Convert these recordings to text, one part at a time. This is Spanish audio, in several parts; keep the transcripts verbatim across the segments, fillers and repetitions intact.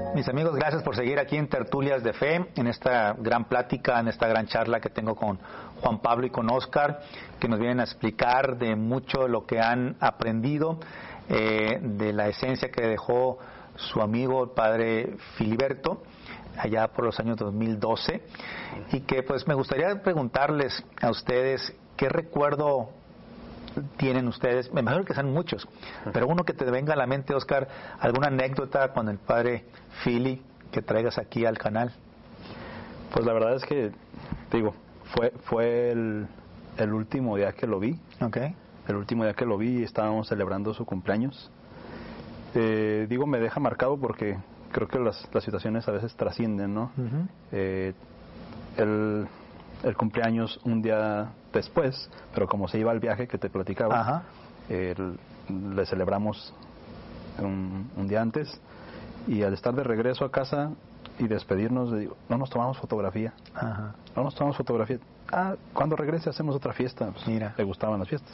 Mis amigos, gracias por seguir aquí en Tertulias de Fe, en esta gran plática, en esta gran charla que tengo con Juan Pablo y con Óscar, que nos vienen a explicar de mucho lo que han aprendido, eh, de la esencia que dejó su amigo el padre Filiberto, allá por los años dos mil doce, y que pues me gustaría preguntarles a ustedes qué recuerdo tienen ustedes. Me imagino que sean muchos, pero uno que te venga a la mente, Óscar, alguna anécdota con el padre Fili que traigas aquí al canal. Pues la verdad es que, digo, fue fue el, el último día que lo vi. Okay. El último día que lo vi, estábamos celebrando su cumpleaños. Eh, digo, me deja marcado porque creo que las, las situaciones a veces trascienden, ¿no? Uh-huh. Eh, el, el cumpleaños un día después, pero como se iba al viaje que te platicaba, eh, le celebramos un, un día antes, y al estar de regreso a casa y despedirnos, le digo, no nos tomamos fotografía. Ajá. No nos tomamos fotografía. Ah, cuando regrese hacemos otra fiesta. Pues, mira, le gustaban las fiestas.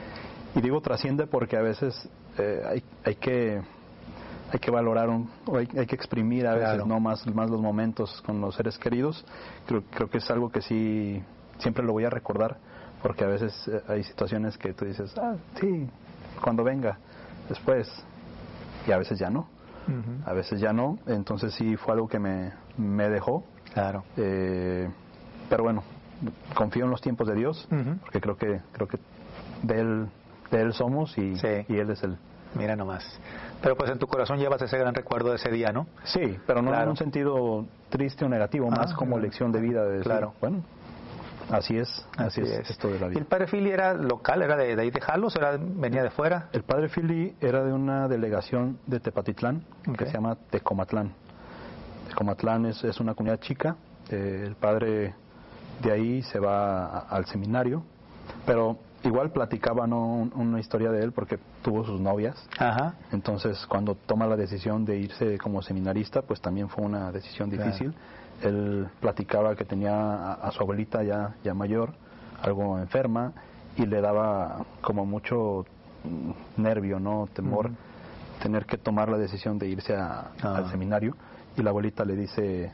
Y digo, trasciende porque a veces eh, hay, hay que hay que valorar un, o hay, hay que exprimir a veces, claro, no más más los momentos con los seres queridos. Creo creo que es algo que sí siempre lo voy a recordar, porque a veces eh, hay situaciones que tú dices, ah, sí, cuando venga, después, y a veces ya no. Uh-huh. A veces ya no. Entonces sí fue algo que me me dejó. Claro. Eh, pero bueno, confío en los tiempos de Dios, uh-huh, porque creo que creo que de él de él somos y, sí, y él es el. Mira nomás. Pero pues en tu corazón llevas ese gran recuerdo de ese día, ¿no? Sí, pero no, claro, en un sentido triste o negativo, más ah, como claro, lección de vida. De decir, claro. Bueno, así es, así, así es, es esto de la vida. ¿Y el padre Fili era local, era de, de ahí de Jalos, era venía de fuera? El padre Fili era de una delegación de Tepatitlán, okay, que se llama Tecomatlán. Tecomatlán es, es una comunidad chica. Eh, el padre de ahí se va a, al seminario, pero igual platicaba, ¿no?, una historia de él porque tuvo sus novias. Ajá. Entonces cuando toma la decisión de irse como seminarista, pues también fue una decisión difícil. Claro. Él platicaba que tenía a, a su abuelita ya, ya mayor, algo enferma, y le daba como mucho nervio, ¿no?, temor, uh-huh, tener que tomar la decisión de irse a, ah. al seminario. Y la abuelita le dice,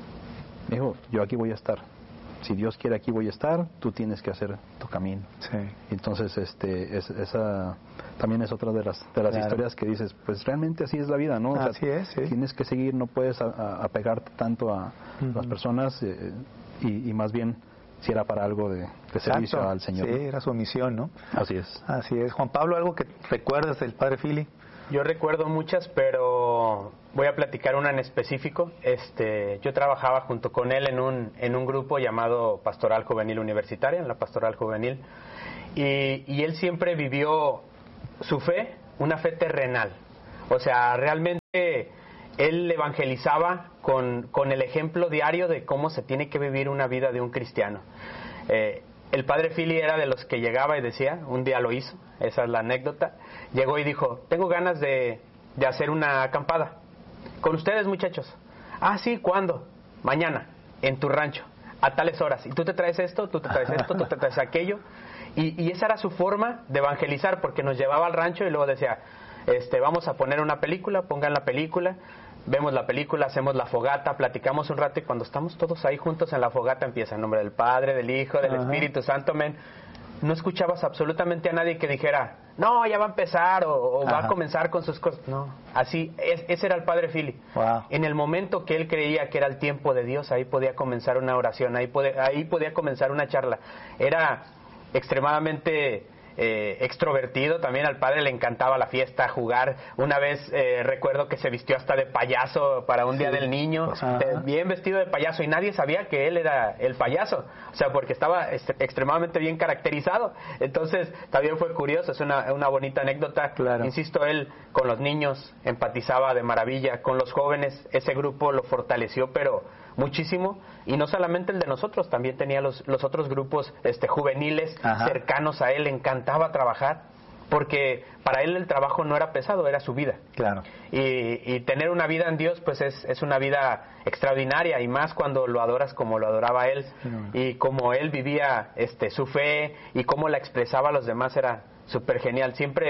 hijo, yo aquí voy a estar. Si Dios quiere, aquí voy a estar, tú tienes que hacer tu camino. Sí. Entonces, este, es, esa también es otra de las de las claro, historias que dices, pues realmente así es la vida, ¿no? O sea, así es, sí. Tienes que seguir, no puedes a, a, apegarte tanto a uh-huh, las personas, eh, y, y más bien, si era para algo de, de servicio al Señor. Sí, ¿no? Era su misión, ¿no? Así es. Así es. Juan Pablo, ¿algo que recuerdas del padre Fili? Yo recuerdo muchas, pero voy a platicar una en específico. Este, yo trabajaba junto con él en un en un grupo llamado Pastoral Juvenil Universitaria, en la Pastoral Juvenil, y, y él siempre vivió su fe, una fe terrenal. O sea, realmente él evangelizaba con, con el ejemplo diario de cómo se tiene que vivir una vida de un cristiano. Eh, El padre Fili era de los que llegaba y decía, un día lo hizo, esa es la anécdota, llegó y dijo, tengo ganas de, de hacer una acampada. Con ustedes, muchachos. Ah, sí, ¿cuándo? Mañana, en tu rancho, a tales horas. Y tú te traes esto, tú te traes esto, tú te traes aquello. Y, y esa era su forma de evangelizar, porque nos llevaba al rancho y luego decía, este, vamos a poner una película, pongan la película. Vemos la película, hacemos la fogata, platicamos un rato, y cuando estamos todos ahí juntos en la fogata empieza en nombre del Padre, del Hijo, del Ajá. Espíritu Santo, men. No escuchabas absolutamente a nadie que dijera, no, ya va a empezar o, o va a comenzar con sus cosas. No, así, es, ese era el padre Fili. Wow. En el momento que él creía que era el tiempo de Dios, ahí podía comenzar una oración, ahí, pode, ahí podía comenzar una charla. Era extremadamente Eh, extrovertido, también al padre le encantaba la fiesta, jugar. Una vez eh, recuerdo que se vistió hasta de payaso para un sí. día del niño, eh, bien vestido de payaso, y nadie sabía que él era el payaso, o sea, porque estaba est- extremadamente bien caracterizado. Entonces también fue curioso, es una, una bonita anécdota. Claro. Insisto, él con los niños empatizaba de maravilla, con los jóvenes ese grupo lo fortaleció, pero muchísimo, y no solamente el de nosotros, también tenía los, los otros grupos este, juveniles Ajá. cercanos a él. Le encantaba trabajar, porque para él el trabajo no era pesado, era su vida. Claro. Y, y tener una vida en Dios, pues es, es una vida extraordinaria, y más cuando lo adoras como lo adoraba él, mm. y como él vivía este, su fe, y cómo la expresaba a los demás, era súper genial. Siempre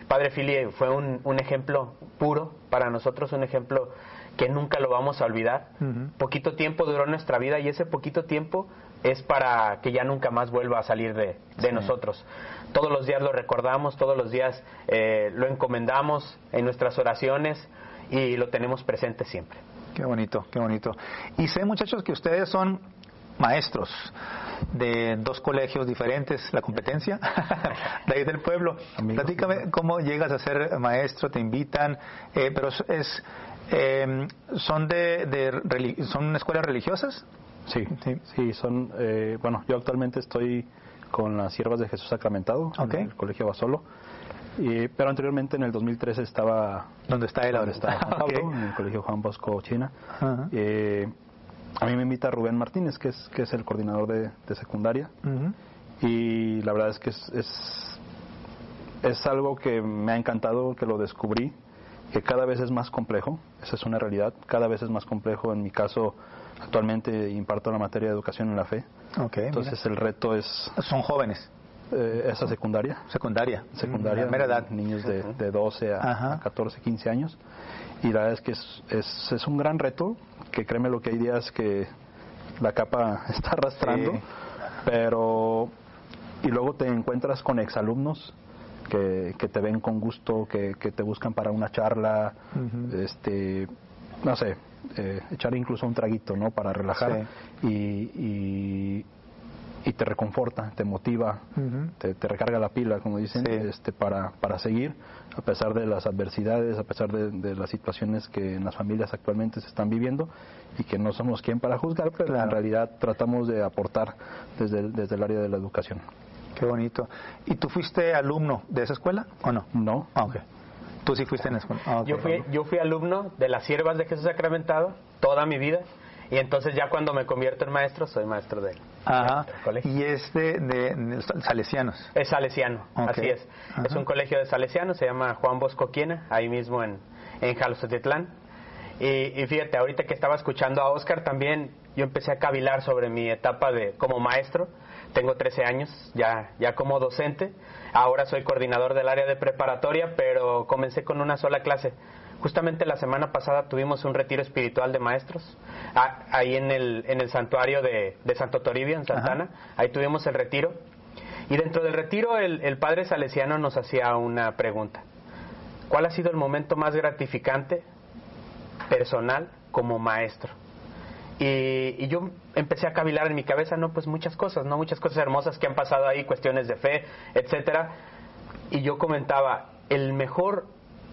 Padre Philly fue un, un ejemplo puro para nosotros, un ejemplo que nunca lo vamos a olvidar. Uh-huh. Poquito tiempo duró nuestra vida y ese poquito tiempo es para que ya nunca más vuelva a salir de, de sí. nosotros. Todos los días lo recordamos, todos los días eh, lo encomendamos en nuestras oraciones y lo tenemos presente siempre. Qué bonito, qué bonito. Y sé, muchachos, que ustedes son maestros de dos colegios diferentes, la competencia de ahí del pueblo. Amigo. Platícame cómo llegas a ser maestro, te invitan, eh, pero es eh, son de, de son escuelas religiosas. Sí, sí, sí son. Eh, bueno, yo actualmente estoy con las Siervas de Jesús Sacramentado, okay. en el Colegio Basolo. Y, pero anteriormente, en el dos mil trece, estaba... ¿Dónde está él ahora? Está Juan Pablo, okay. en el Colegio Juan Bosco, China. Uh-huh. Eh, a mí me invita Rubén Martínez, que es que es el coordinador de, de secundaria. Uh-huh. Y la verdad es que es, es, es algo que me ha encantado, que lo descubrí, que cada vez es más complejo. Esa es una realidad. Cada vez es más complejo. En mi caso, actualmente imparto la materia de educación en la fe. Okay, entonces mira. El reto es... Son jóvenes. Eh, esa secundaria. Secundaria. Secundaria. Primera edad. Niños de, de doce a, a catorce, quince años. Y la verdad es que es, es, es un gran reto, que créeme lo que hay días que la capa está arrastrando, sí. pero... Y luego te encuentras con exalumnos que, que te ven con gusto, que, que te buscan para una charla, uh-huh. este, no sé, eh, echar incluso un traguito, ¿no? Para relajar, sí. y... y y te reconforta, te motiva, uh-huh. te, te recarga la pila, como dicen, sí. este, para, para seguir, a pesar de las adversidades, a pesar de, de las situaciones que en las familias actualmente se están viviendo y que no somos quien para juzgar, pero claro. en realidad tratamos de aportar desde el, desde el área de la educación. Qué bonito. ¿Y tú fuiste alumno de esa escuela o no? No. Ah, okay. ¿Tú sí fuiste en la escuela? Ah, okay. yo, fui, yo fui alumno de las Siervas de Jesús Sacramentado toda mi vida. Y entonces ya cuando me convierto en maestro, soy maestro de, Ajá. de colegio. ¿Y es de, de, de salesianos? Es salesiano, okay. así es. Ajá. Es un colegio de salesianos, se llama Juan Bosco Quiena, ahí mismo en, en Jalzotitlán. Y, y fíjate, ahorita que estaba escuchando a Oscar también, yo empecé a cavilar sobre mi etapa de como maestro. Tengo trece años, ya, ya como docente. Ahora soy coordinador del área de preparatoria, pero comencé con una sola clase. Justamente la semana pasada tuvimos un retiro espiritual de maestros ah, ahí en el en el santuario de, de Santo Toribio, en Santana. Ajá. Ahí tuvimos el retiro. Y dentro del retiro el, el padre salesiano nos hacía una pregunta. ¿Cuál ha sido el momento más gratificante, personal, como maestro? Y, y yo empecé a cavilar en mi cabeza, no, pues muchas cosas, no muchas cosas hermosas que han pasado ahí, cuestiones de fe, etcétera. Y yo comentaba, el mejor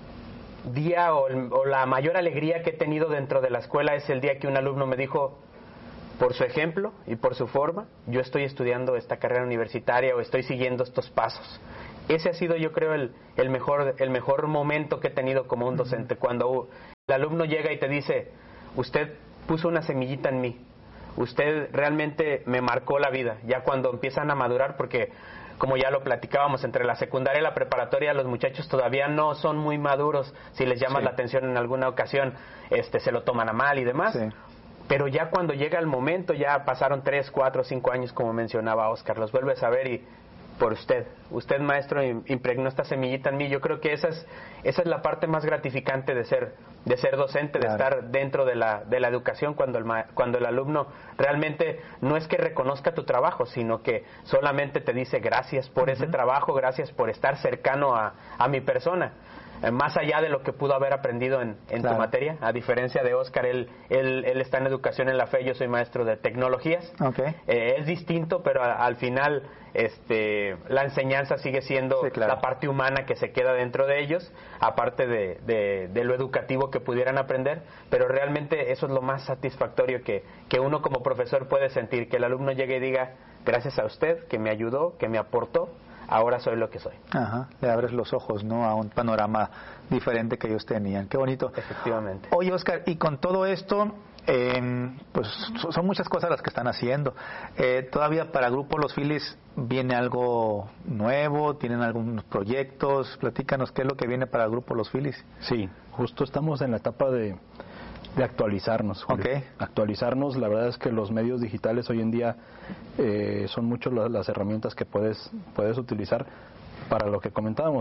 día o, el, o la mayor alegría que he tenido dentro de la escuela es el día que un alumno me dijo, por su ejemplo y por su forma, yo estoy estudiando esta carrera universitaria o estoy siguiendo estos pasos. Ese ha sido, yo creo, el, el mejor el mejor momento que he tenido como un docente, cuando el alumno llega y te dice, usted puso una semillita en mí, usted realmente me marcó la vida, ya cuando empiezan a madurar, porque como ya lo platicábamos, entre la secundaria y la preparatoria los muchachos todavía no son muy maduros, si les llamas sí. la atención en alguna ocasión, este se lo toman a mal y demás, sí. pero ya cuando llega el momento, ya pasaron tres, cuatro, cinco años, como mencionaba Oscar, los vuelves a ver y por usted, usted maestro impregnó esta semillita en mí. Yo creo que esa es esa es la parte más gratificante de ser de ser docente, claro. de estar dentro de la de la educación, cuando el ma, cuando el alumno realmente no es que reconozca tu trabajo, sino que solamente te dice gracias por uh-huh. ese trabajo, gracias por estar cercano a, a mi persona. Eh, más allá de lo que pudo haber aprendido en, en claro. tu materia, a diferencia de Oscar, él, él, él está en educación en la fe, yo soy maestro de tecnologías. Okay. Eh, es distinto, pero a, al final este, la enseñanza sigue siendo sí, claro. la parte humana que se queda dentro de ellos, aparte de, de, de lo educativo que pudieran aprender, pero realmente eso es lo más satisfactorio que, que uno como profesor puede sentir, que el alumno llegue y diga, gracias a usted, que me ayudó, que me aportó, ahora soy lo que soy. Ajá, le abres los ojos, ¿no?, a un panorama diferente que ellos tenían. Qué bonito. Efectivamente. Oye, Oscar, y con todo esto, eh, pues son muchas cosas las que están haciendo. Eh, todavía para Grupo Los Phillies viene algo nuevo, tienen algunos proyectos. Platícanos qué es lo que viene para Grupo Los Phillies. Sí, justo estamos en la etapa de de actualizarnos, Julio. Okay. Actualizarnos, la verdad es que los medios digitales hoy en día eh, son mucho las, las herramientas que puedes puedes utilizar para lo que comentábamos.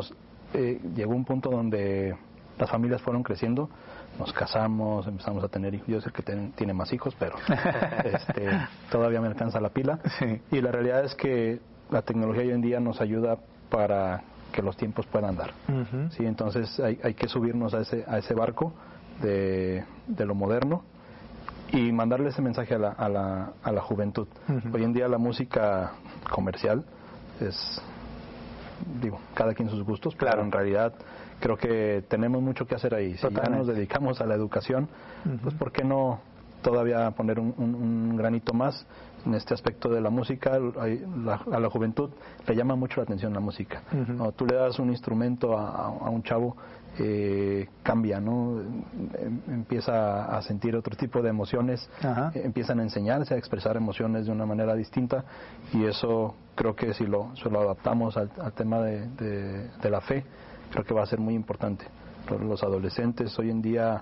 eh, llegó un punto donde las familias fueron creciendo, nos casamos, empezamos a tener hijos. Yo sé que ten, tiene más hijos, pero este, todavía me alcanza la pila. Sí. Y la realidad es que la tecnología hoy en día nos ayuda para que los tiempos puedan dar. Uh-huh. Sí, entonces hay, hay que subirnos a ese a ese barco de, de lo moderno y mandarle ese mensaje a la, a la, a la juventud. Uh-huh. Hoy en día la música comercial es, digo, cada quien sus gustos, claro. Pero en realidad creo que tenemos mucho que hacer ahí. Si Totalmente. Ya nos dedicamos a la educación, uh-huh. pues ¿por qué no todavía poner un, un, un granito más en este aspecto de la música? La, a la juventud le llama mucho la atención la música. Uh-huh. ¿No? Tú le das un instrumento a, a un chavo, eh, cambia, ¿no? Empieza a sentir otro tipo de emociones, uh-huh. eh, empiezan a enseñarse a expresar emociones de una manera distinta, y eso creo que si lo, si lo adaptamos al, al tema de, de, de la fe, creo que va a ser muy importante. Los adolescentes hoy en día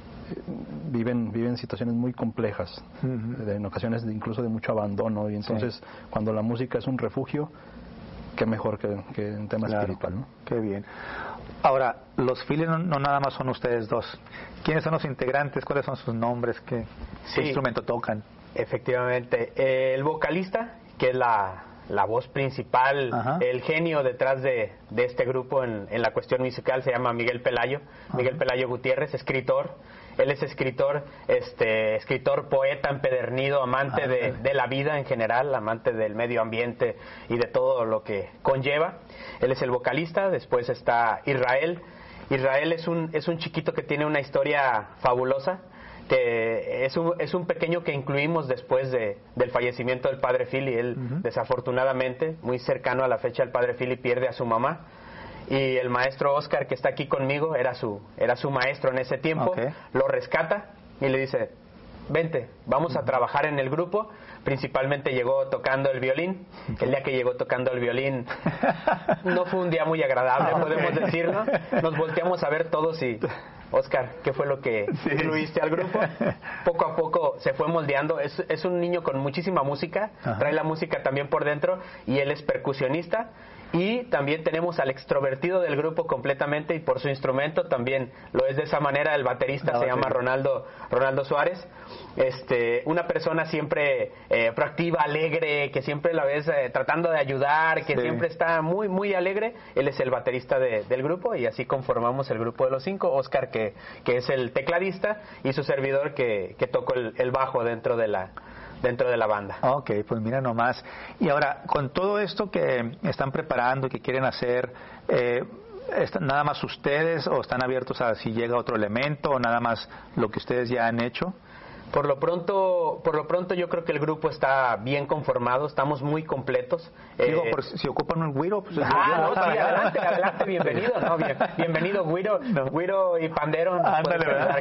viven viven situaciones muy complejas, uh-huh. en ocasiones de, incluso de mucho abandono, y entonces sí. Cuando la música es un refugio, qué mejor que, que en tema claro. espiritual, ¿no? Qué bien. Ahora, los Phillies no, no nada más son ustedes dos. ¿Quiénes son los integrantes? ¿Cuáles son sus nombres? ¿Qué, sí. ¿Qué instrumento tocan? Efectivamente, eh, el vocalista, que es la la voz principal, Ajá. el genio detrás de, de este grupo en, en la cuestión musical, se llama Miguel Pelayo, Ajá. Miguel Pelayo Gutiérrez, escritor. Él es escritor, este, escritor, poeta empedernido, amante de, de la vida en general, amante del medio ambiente y de todo lo que conlleva. Él es el vocalista. Después está Israel. Israel es un, es un chiquito que tiene una historia fabulosa. Que es un, es un pequeño que incluimos después de, del fallecimiento del padre Philly. Él, uh-huh. desafortunadamente, muy cercano a la fecha, el padre Philly pierde a su mamá. Y el maestro Oscar, que está aquí conmigo, era su, era su maestro en ese tiempo. Okay. Lo rescata y le dice: vente, vamos uh-huh. a trabajar en el grupo. Principalmente llegó tocando el violín. Okay. El día que llegó tocando el violín no fue un día muy agradable, okay. podemos decirlo. Nos volteamos a ver todos y... Oscar, ¿qué fue lo que sí. incluiste al grupo? Poco a poco se fue moldeando. Es, es un niño con muchísima música, Ajá. trae la música también por dentro, y él es percusionista. Y también tenemos al extrovertido del grupo completamente, y por su instrumento también lo es de esa manera. El baterista no, se sí. llama Ronaldo Ronaldo Suárez. Este, una persona siempre eh, proactiva, alegre, que siempre la ves eh, tratando de ayudar, que sí. siempre está muy muy alegre. Él es el baterista de, del grupo, y así conformamos el grupo de los cinco. Oscar, que, que es el tecladista, y su servidor, que, que tocó el, el bajo dentro de la dentro de la banda. Ok, pues mira nomás. Y ahora, con todo esto que están preparando y que quieren hacer, eh, ¿están nada más ustedes, o están abiertos a si llega otro elemento, o nada más lo que ustedes ya han hecho? Por lo pronto, por lo pronto yo creo que el grupo está bien conformado, estamos muy completos. Digo, eh, por si ocupan un güiro, pues... Ah, no, sí, adelante, adelante, bienvenido, no, bien, bienvenido, güiro, no. güiro y pandero. Ándale, ¿verdad?